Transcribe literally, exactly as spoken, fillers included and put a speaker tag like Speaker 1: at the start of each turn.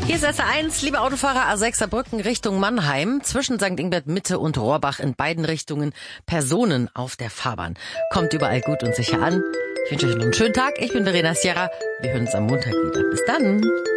Speaker 1: Hier ist S R eins, liebe Autofahrer, A sechs Saarbrücken Richtung Mannheim. Zwischen Sankt Ingbert Mitte und Rohrbach in beiden Richtungen Personen auf der Fahrbahn. Kommt überall gut und sicher an. Ich wünsche euch noch einen schönen Tag. Ich bin Verena Sierra. Wir hören uns am Montag wieder. Bis dann.